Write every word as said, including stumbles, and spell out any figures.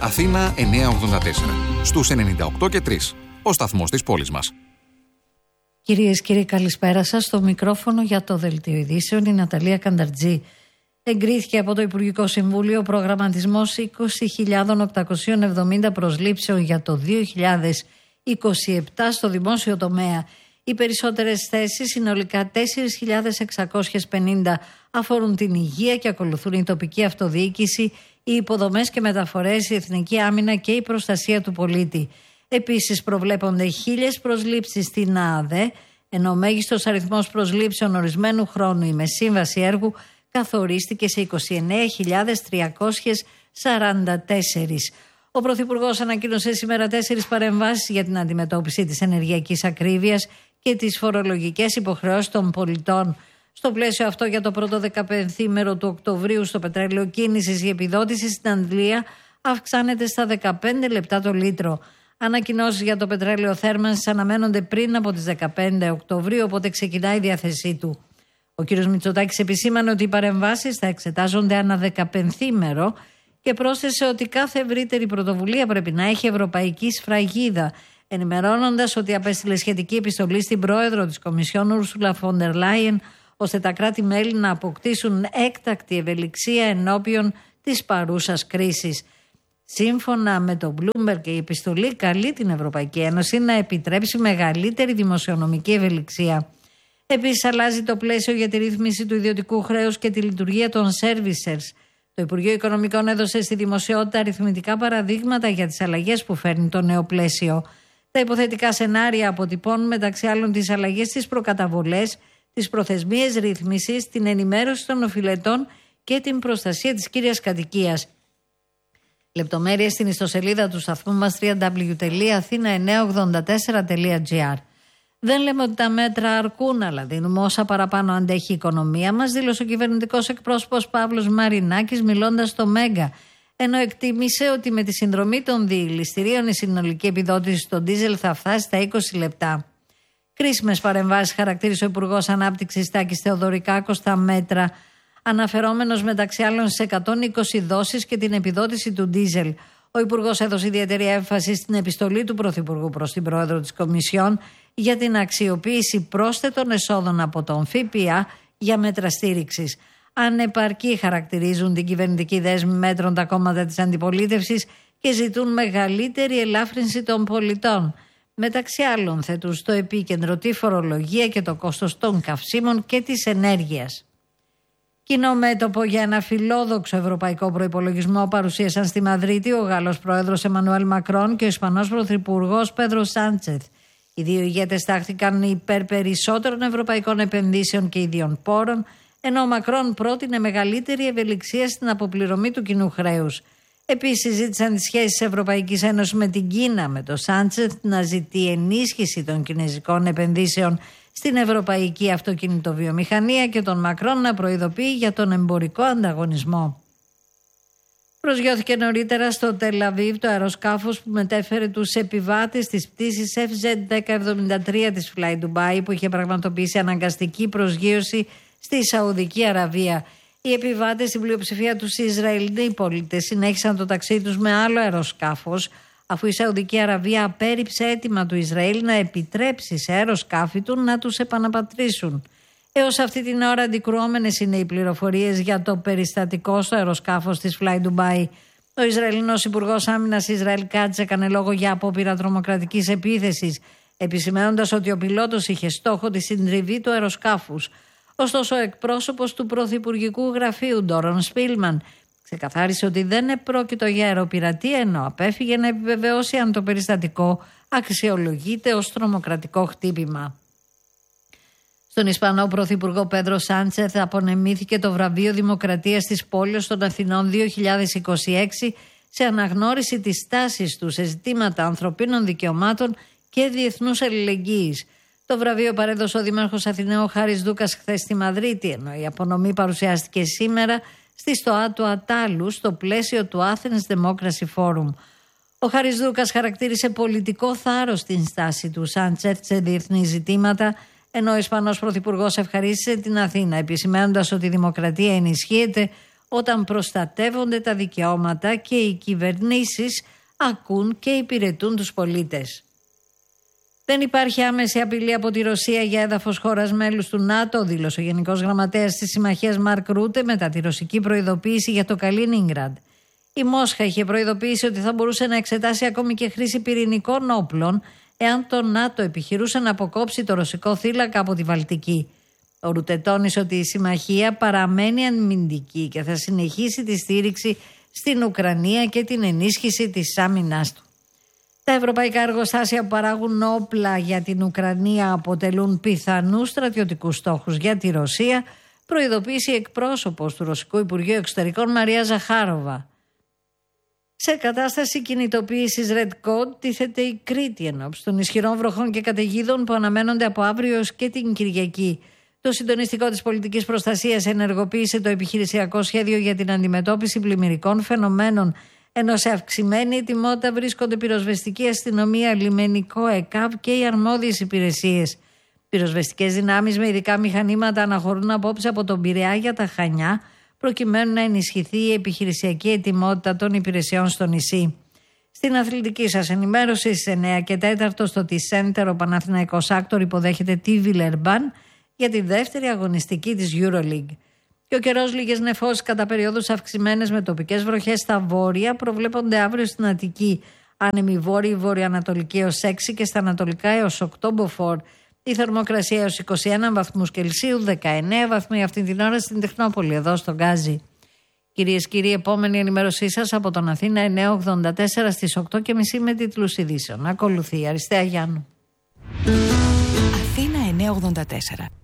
Αθήνα εννιακόσια ογδόντα τέσσερα. Στους ενενήντα οκτώ και τρία. Ο σταθμός της πόλης μας. Κυρίες και κύριοι, καλησπέρα σας. Στο μικρόφωνο για το Δελτίο Ειδήσεων η Ναταλία Κανταρτζή. Εγκρίθηκε από το Υπουργικό Συμβούλιο ο προγραμματισμός είκοσι χιλιάδες οκτακόσιες εβδομήντα προσλήψεων για το δύο χιλιάδες είκοσι επτά στο δημόσιο τομέα. Οι περισσότερες θέσεις, συνολικά τέσσερις χιλιάδες εξακόσιες πενήντα, αφορούν την υγεία και ακολουθούν η τοπική αυτοδιοίκηση, οι υποδομές και μεταφορές, η εθνική άμυνα και η προστασία του πολίτη. Επίσης προβλέπονται χίλιες προσλήψεις στην ΑΔΕ, ενώ ο μέγιστος αριθμός προσλήψεων ορισμένου χρόνου ή με σύμβαση έργου καθορίστηκε σε είκοσι εννέα χιλιάδες τριακόσιες σαράντα τέσσερα. Ο Πρωθυπουργός ανακοίνωσε σήμερα τέσσερις παρεμβάσεις για την αντιμετώπιση της ενεργειακής ακρίβειας και τις φορολογικές υποχρεώσεις των πολιτών. Στο πλαίσιο αυτό, για το πρώτο δεκαπενθήμερο του Οκτωβρίου στο πετρέλαιο κίνησης, η επιδότηση στην Αγγλία αυξάνεται στα δεκαπέντε λεπτά το λίτρο. Ανακοινώσεις για το πετρέλαιο θέρμανσης αναμένονται πριν από τις δεκαπέντε Οκτωβρίου, οπότε ξεκινάει η διάθεσή του. Ο κ. Μητσοτάκης επισήμανε ότι οι παρεμβάσεις θα εξετάζονται ανά δεκαπενθήμερο και πρόσθεσε ότι κάθε ευρύτερη πρωτοβουλία πρέπει να έχει ευρωπαϊκή σφραγίδα, ενημερώνοντας ότι απέστειλε σχετική επιστολή στην πρόεδρο της Κομισιόν Ούρσουλα φον ντερ Λάιεν, ώστε τα κράτη-μέλη να αποκτήσουν έκτακτη ευελιξία ενώπιον της παρούσας κρίσης. Σύμφωνα με το Bloomberg, η επιστολή καλεί την Ευρωπαϊκή Ένωση να επιτρέψει μεγαλύτερη δημοσιονομική ευελιξία. Επίσης, αλλάζει το πλαίσιο για τη ρύθμιση του ιδιωτικού χρέους και τη λειτουργία των servicers. Το Υπουργείο Οικονομικών έδωσε στη δημοσιότητα αριθμητικά παραδείγματα για τις αλλαγές που φέρνει το νέο πλαίσιο. Τα υποθετικά σενάρια αποτυπώνουν μεταξύ άλλων τις αλλαγές στις προκαταβολές, τις προθεσμίες ρύθμισης, την ενημέρωση των οφειλετών και την προστασία της κύριας κατοικίας. Λεπτομέρειες στην ιστοσελίδα του σταθμού μας double-u double-u double-u τελεία αθήνα εννιακόσια ογδόντα τέσσερα τελεία τζι άρ. Δεν λέμε ότι τα μέτρα αρκούν, αλλά δίνουμε όσα παραπάνω αντέχει η οικονομία μας, δήλωσε ο κυβερνητικός εκπρόσωπος Παύλος Μαρινάκης μιλώντας στο Μέγκα. Ενώ εκτίμησε ότι με τη συνδρομή των διελιστηρίων η συνολική επιδότηση στο ντίζελ θα φτάσει στα είκοσι λεπτά. Κρίσιμες παρεμβάσεις χαρακτήρισε ο Υπουργός Ανάπτυξης Τάκης Θεοδωρικάκος στα μέτρα, αναφερόμενος μεταξύ άλλων σε εκατόν είκοσι δόσεις και την επιδότηση του ντίζελ. Ο Υπουργός έδωσε ιδιαίτερη έμφαση στην επιστολή του Πρωθυπουργού προς την Πρόεδρο της Κομισιόν για την αξιοποίηση πρόσθετων εσόδων από τον ΦΠΑ για μέτρα στήριξης. Ανεπαρκή χαρακτηρίζουν την κυβερνητική δέσμη μέτρων τα κόμματα της αντιπολίτευσης και ζητούν μεγαλύτερη ελάφρυνση των πολιτών. Μεταξύ άλλων θέτουν στο επίκεντρο τη φορολογία και το κόστος των καυσίμων και της ενέργειας. Κοινό μέτωπο για ένα φιλόδοξο ευρωπαϊκό προϋπολογισμό παρουσίασαν στη Μαδρίτη ο Γάλλος Πρόεδρος Εμμανουέλ Μακρόν και ο Ισπανός Πρωθυπουργός Πέδρο Σάντσεθ. Οι δύο ηγέτες τάχθηκαν υπέρ περισσότερων ευρωπαϊκών επενδύσεων και ιδιών πόρων, ενώ ο Μακρόν πρότεινε μεγαλύτερη ευελιξία στην αποπληρωμή του κοινού χρέους. Επίσης, συζήτησαν τις σχέσεις της Ευρωπαϊκής Ένωσης με την Κίνα, με το Σάντσεθ να ζητεί ενίσχυση των κινέζικων επενδύσεων στην ευρωπαϊκή αυτοκινητοβιομηχανία και τον Μακρόν να προειδοποιεί για τον εμπορικό ανταγωνισμό. Προσγειώθηκε νωρίτερα στο Τελ-Αβίβ το αεροσκάφος που μετέφερε τους επιβάτες της πτήσης εφ ζετ δέκα εβδομήντα τρία της Fly Dubai, που είχε πραγματοποιήσει αναγκαστική προσγείωση στη Σαουδική Αραβία. Οι επιβάτες, στην πλειοψηφία τους Ισραηλινοί πολίτες, συνέχισαν το ταξίδι τους με άλλο αεροσκάφος, αφού η Σαουδική Αραβία απέρριψε αίτημα του Ισραήλ να επιτρέψει σε αεροσκάφη του να τους επαναπατρίσουν. Έως αυτή την ώρα αντικρουόμενες είναι οι πληροφορίες για το περιστατικό στο αεροσκάφος της Fly Dubai. Ο Ισραηλινός Υπουργός Άμυνας Ισραήλ Κάτς έκανε λόγο για απόπειρα τρομοκρατικής επίθεσης, επισημαίνοντας ότι ο πιλότος είχε στόχο τη συντριβή του αεροσκάφους. Ωστόσο, ο εκπρόσωπος του Πρωθυπουργικού Γραφείου, Ντόρον Σπίλμαν, ξεκαθάρισε ότι δεν επρόκειτο για αεροπειρατεία, ενώ απέφυγε να επιβεβαιώσει αν το περιστατικό αξιολογείται ως τρομοκρατικό χτύπημα. Στον Ισπανό Πρωθυπουργό Πέδρο Σάντσεθ απονεμήθηκε το βραβείο Δημοκρατίας της Πόλεως των Αθηνών δύο χιλιάδες είκοσι έξι σε αναγνώριση της στάσης του σε ζητήματα ανθρωπίνων δικαιωμάτων και διεθνούς αλληλεγγύης. Το βραβείο παρέδωσε ο Δήμαρχος Αθηναίων Χάρης Δούκας χθες στη Μαδρίτη, ενώ η απονομή παρουσιάστηκε σήμερα στη στοά του Ατάλου στο πλαίσιο του Athens Democracy Forum. Ο Χάρης Δούκας χαρακτήρισε πολιτικό θάρρος την στάση του Σάντσεθ σε διεθνή ζητήματα, ενώ ο Ισπανός Πρωθυπουργός ευχαρίστησε την Αθήνα, επισημαίνοντας ότι η δημοκρατία ενισχύεται όταν προστατεύονται τα δικαιώματα και οι κυβερνήσεις ακούν και υπηρετούν τους πολίτες. Δεν υπάρχει άμεση απειλή από τη Ρωσία για έδαφος χώρας μέλους του ΝΑΤΟ, δήλωσε ο Γενικός Γραμματέας της Συμμαχίας Μαρκ Ρούτε μετά τη ρωσική προειδοποίηση για το Καλίνιγκραντ. Η Μόσχα είχε προειδοποιήσει ότι θα μπορούσε να εξετάσει ακόμη και χρήση πυρηνικών όπλων εάν το ΝΑΤΟ επιχειρούσε να αποκόψει το ρωσικό θύλακα από τη Βαλτική. Ο Ρούτε τόνισε ότι η συμμαχία παραμένει αμυντική και θα συνεχίσει τη στήριξη στην Ουκρανία και την ενίσχυση της άμυνάς του. Τα ευρωπαϊκά εργοστάσια που παράγουν όπλα για την Ουκρανία αποτελούν πιθανούς στρατιωτικούς στόχους για τη Ρωσία, προειδοποίησε η εκπρόσωπος του Ρωσικού Υπουργείου Εξωτερικών Μαρία Ζαχάροβα. Σε κατάσταση κινητοποίησης Red Code τίθεται η Κρήτη ενόψει των ισχυρών βροχών και καταιγίδων που αναμένονται από αύριο και την Κυριακή. Το συντονιστικό της πολιτικής προστασίας ενεργοποίησε το επιχειρησιακό σχέδιο για την αντιμετώπιση πλημμυρικών φαινομένων, ενώ σε αυξημένη ετοιμότητα βρίσκονται πυροσβεστική αστυνομία, λιμενικό ΕΚΑΒ και οι αρμόδιες υπηρεσίες. Πυροσβεστικές δυνάμεις με ειδικά μηχανήματα αναχωρούν απόψε από τον Πειραιά για τα Χανιά, προκειμένου να ενισχυθεί η επιχειρησιακή ετοιμότητα των υπηρεσιών στο νησί. Στην αθλητική σας ενημέρωση στις εννιά και τέσσερα στο T-Center ο Παναθηναϊκός Άκτορ υποδέχεται τη Βιλερμπάν για τη δεύτερη αγωνιστική της EuroLeague. Και ο καιρός, λίγες νεφώσεις κατά περιόδους αυξημένες με τοπικές βροχές στα βόρεια, προβλέπονται αύριο στην Αττική. Άνεμη βόρειη βορειοανατολική έως έξι και στα ανατολικά έως οκτώ μποφόρ. Η θερμοκρασία έως είκοσι ένα βαθμούς Κελσίου, δεκαεννέα βαθμοί αυτή την ώρα στην Τεχνόπολη, εδώ στο Γκάζι. Κυρίες και κύριοι, επόμενη ενημέρωσή σας από τον Αθήνα εννιά ογδόντα τέσσερα στις οκτώ και μισή με τίτλους ειδήσεων. Ακολουθεί η Αριστεία Γιάννου. Αθήνα εννιά ογδόντα τέσσερα.